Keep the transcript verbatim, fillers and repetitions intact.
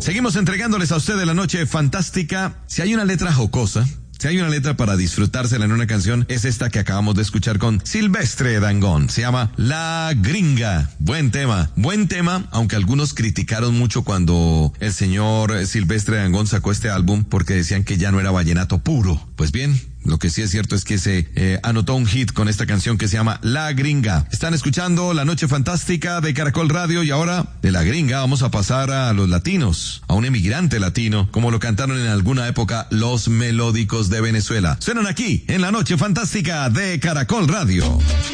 Seguimos entregándoles a ustedes la noche fantástica. Si hay una letra jocosa, si hay una letra para disfrutársela en una canción, es esta que acabamos de escuchar con Silvestre Dangond. Se llama La Gringa. Buen tema, buen tema, aunque algunos criticaron mucho cuando el señor Silvestre Dangond sacó este álbum porque decían que ya no era vallenato puro. Pues bien, lo que sí es cierto es que se eh, anotó un hit con esta canción que se llama La Gringa. Están escuchando La Noche Fantástica de Caracol Radio y ahora de La Gringa vamos a pasar a los latinos, a un emigrante latino, como lo cantaron en alguna época los melódicos de Venezuela. Suenan aquí en La Noche Fantástica de Caracol Radio.